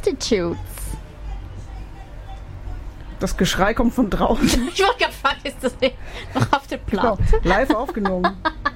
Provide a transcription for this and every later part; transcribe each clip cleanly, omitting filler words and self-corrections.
Substitutes. Das Geschrei kommt von draußen. Ich wollte gerade fragen, ist das noch auf der Platte? Genau, live aufgenommen.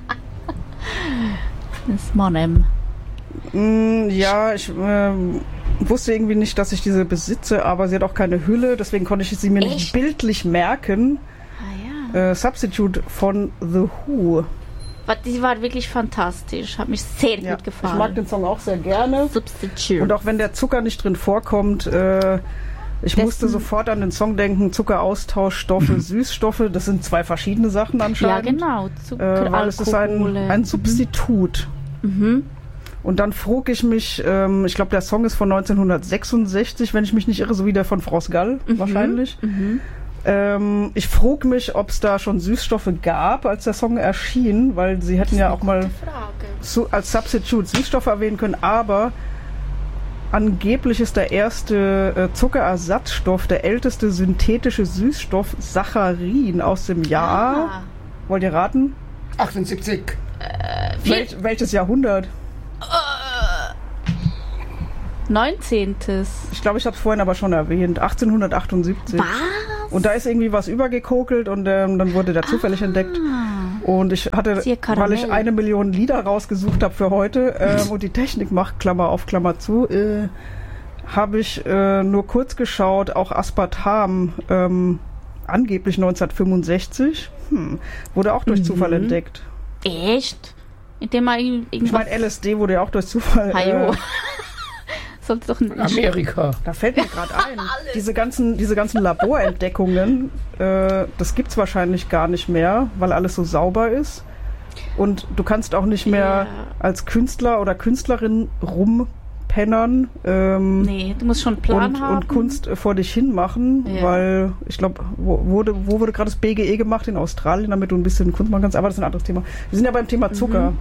Das Monem. Ja, ich wusste irgendwie nicht, dass ich diese besitze, aber sie hat auch keine Hülle, deswegen konnte ich sie mir nicht bildlich merken. Ah ja. Substitute von The Who. Die war wirklich fantastisch. Hat mich sehr gut gefallen. Ich mag den Song auch sehr gerne. Substitute. Und auch wenn der Zucker nicht drin vorkommt, ich musste sofort an den Song denken, Zuckeraustauschstoffe, Süßstoffe, das sind zwei verschiedene Sachen anscheinend. Ja, genau. Zucker, weil es ist ein Substitut. Mhm. Und dann frug ich mich, ich glaube, der Song ist von 1966, wenn ich mich nicht irre, so wie der von France Gall wahrscheinlich. Mhm. Ich frug mich, ob es da schon Süßstoffe gab, als der Song erschien, weil sie hätten ja auch mal als Substitute Süßstoffe erwähnen können, aber angeblich ist der erste Zuckerersatzstoff, der älteste synthetische Süßstoff Saccharin aus dem Jahr. Wollt ihr raten? 78. Welches Jahrhundert? 19. Ich glaube, ich habe es vorhin aber schon erwähnt. 1878. Was? Und da ist irgendwie was übergekokelt und dann wurde der zufällig entdeckt. Und ich hatte, weil ich 1 Million Lieder rausgesucht habe für heute und die Technik macht, Klammer auf, Klammer zu, habe ich nur kurz geschaut, auch Aspartam, angeblich 1965, wurde auch durch Zufall entdeckt. Echt? Indem man irgendwas... Ich meine, LSD wurde ja auch durch Zufall... Sollte doch in Amerika. Da fällt mir gerade ein, diese ganzen Laborentdeckungen, das gibt's wahrscheinlich gar nicht mehr, weil alles so sauber ist. Und du kannst auch nicht mehr als Künstler oder Künstlerin rumpennern. Nee, du musst schon einen Plan haben. Und Kunst vor dich hin machen, weil ich glaube, wo wurde gerade das BGE gemacht? In Australien, damit du ein bisschen Kunst machen kannst, aber das ist ein anderes Thema. Wir sind ja beim Thema Zucker.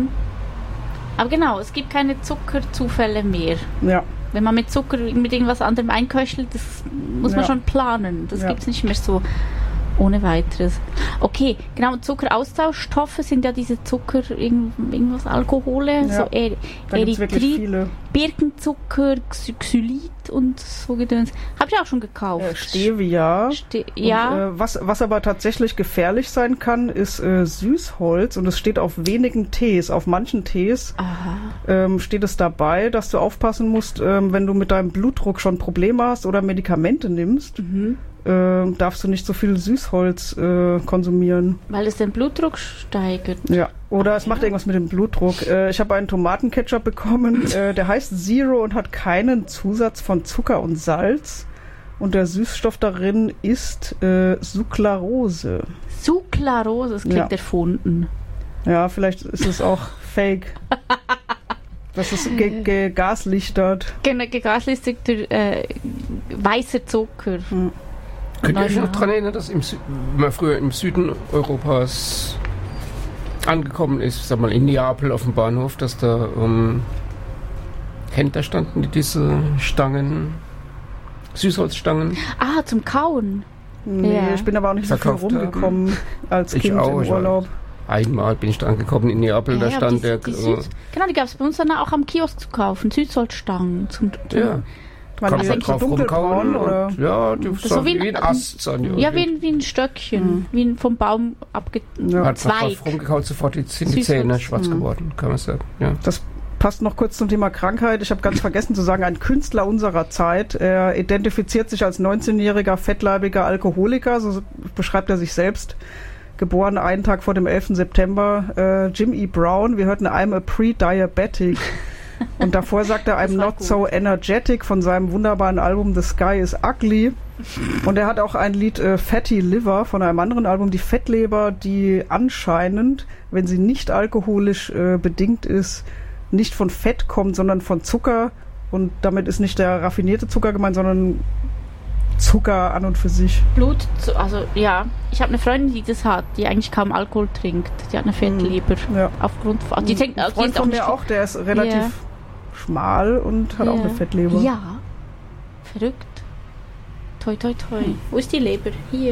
Aber genau, es gibt keine Zuckerzufälle mehr. Ja. Wenn man mit Zucker mit irgendwas anderem einköchelt, das muss man schon planen. Das gibt es nicht mehr so ohne weiteres. Okay, genau, Zuckeraustauschstoffe sind ja diese Zucker, irgendwas Alkohole, so Erythrit, Birkenzucker, Xylit und so Gedöns. Habe ich auch schon gekauft. Stevia. Und, was aber tatsächlich gefährlich sein kann, ist Süßholz und es steht auf wenigen Tees. Auf manchen Tees steht es dabei, dass du aufpassen musst, wenn du mit deinem Blutdruck schon Probleme hast oder Medikamente nimmst. Darfst du nicht so viel Süßholz konsumieren. Weil es den Blutdruck steigert. Ja, oder es macht irgendwas mit dem Blutdruck. Ich habe einen Tomatenketchup bekommen, der heißt Zero und hat keinen Zusatz von Zucker und Salz. Und der Süßstoff darin ist Sucralose. Sucralose, das klingt erfunden. Ja, vielleicht ist es auch fake. Das ist gegaslichtert. Genau, gegaslichtert durch weißer Zucker. Könnt ihr euch noch daran erinnern, dass wenn man früher im Süden Europas angekommen ist, sag mal in Neapel auf dem Bahnhof, dass da Händler standen, die diese Stangen, Süßholzstangen. Zum Kauen. Nee, ich bin aber auch nicht so viel rumgekommen als Kind im Urlaub. Einmal bin ich da angekommen in Neapel, da stand der... genau, die gab es bei uns dann auch am Kiosk zu kaufen, Süßholzstangen. Kann man drauf rumkauen oder? Ja, die so wie ein Ast. Ja, wie ein Stöckchen, wie ein vom Baum Hat drauf rumgekaut, sofort sind die Zähne schwarz geworden, kann man sagen. Ja. Das passt noch kurz zum Thema Krankheit. Ich habe ganz vergessen zu sagen, ein Künstler unserer Zeit, er identifiziert sich als 19-jähriger, fettleibiger Alkoholiker, so beschreibt er sich selbst. Geboren einen Tag vor dem 11. September, Jim E. Brown. Wir hörten I'm a Pre-Diabetic. Und davor sagt er I'm not so energetic von seinem wunderbaren Album The Sky is Ugly. Und er hat auch ein Lied Fatty Liver von einem anderen Album, die Fettleber, die anscheinend, wenn sie nicht alkoholisch bedingt ist, nicht von Fett kommt, sondern von Zucker. Und damit ist nicht der raffinierte Zucker gemeint, sondern Zucker an und für sich. Ich habe eine Freundin, die das hat, die eigentlich kaum Alkohol trinkt. Die hat eine Fettleber. Ja. Aufgrund von... Die trinkt, ein Freund von mir auch, der ist relativ schmal und hat auch eine Fettleber. Ja. Verrückt. Toi, toi, toi. Wo ist die Leber? Hier.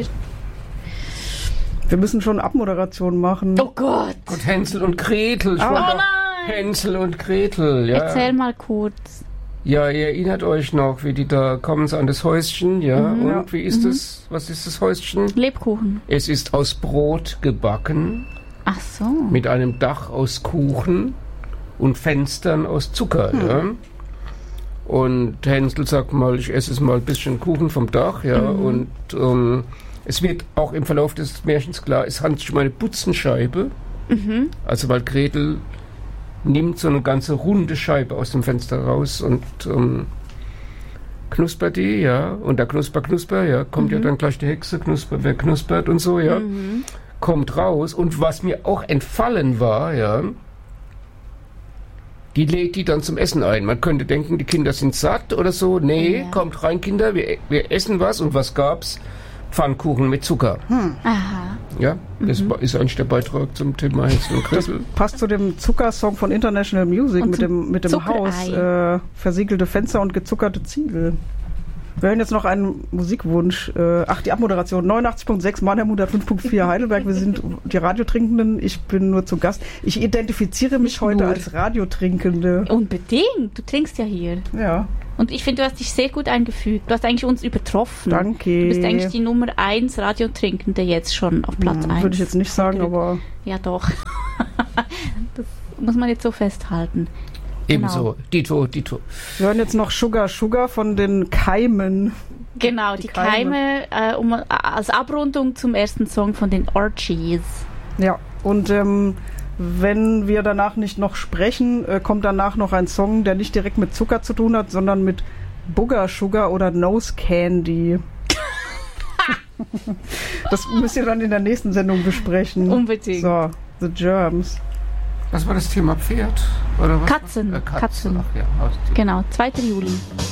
Wir müssen schon Abmoderation machen. Oh Gott. Und Hänsel und Gretel. Oh nein. Hänsel und Gretel, ja. Erzähl mal kurz. Ja, ihr erinnert euch noch, wie die da kommen sie an das Häuschen, ja? Und wie ist es? Was ist das Häuschen? Lebkuchen. Es ist aus Brot gebacken. Ach so. Mit einem Dach aus Kuchen und Fenstern aus Zucker, ja? Und Hänsel sagt mal, ich esse es mal ein bisschen Kuchen vom Dach, ja? Und es wird auch im Verlauf des Märchens klar, es handelt sich um eine Butzenscheibe. Also weil Gretel nimmt so eine ganze runde Scheibe aus dem Fenster raus und knuspert die, ja. Und da knusper, ja, kommt ja dann gleich die Hexe, wer knuspert und so, ja. Kommt raus. Und was mir auch entfallen war, ja, die lädt die dann zum Essen ein. Man könnte denken, die Kinder sind satt oder so. Nee, kommt rein, Kinder, wir essen was. Und was gab's? Pfannkuchen mit Zucker. Aha. Ja, das ist eigentlich der Beitrag zum Thema Hänsel und Gretel. Passt zu dem Zuckersong von International Music Und mit dem Haus. Versiegelte Fenster und gezuckerte Ziegel. Wir hören jetzt noch einen Musikwunsch. Die Abmoderation 89.6 Mannheim 105.4 Heidelberg. Wir sind die Radiotrinkenden. Ich bin nur zu Gast. Ich identifiziere mich heute als Radiotrinkende. Unbedingt. Du trinkst ja hier. Ja. Und ich finde, du hast dich sehr gut eingefügt. Du hast eigentlich uns übertroffen. Danke. Du bist eigentlich die Nummer 1 Radiotrinkende jetzt schon auf Platz 1. Würde ich jetzt nicht sagen, aber... Ja, doch. Das muss man jetzt so festhalten. Ebenso. Dito. Wir hören jetzt noch Sugar Sugar von den Keimen. Genau, die Keime als Abrundung zum ersten Song von den Archies. Ja, und wenn wir danach nicht noch sprechen, kommt danach noch ein Song, der nicht direkt mit Zucker zu tun hat, sondern mit Booger Sugar oder Nose Candy. Das müsst ihr dann in der nächsten Sendung besprechen. Unbedingt. So, The Germs. Was war das Thema Pferd? Oder was? Katzen. Katzen. Ach, ja, genau, 2. Juli.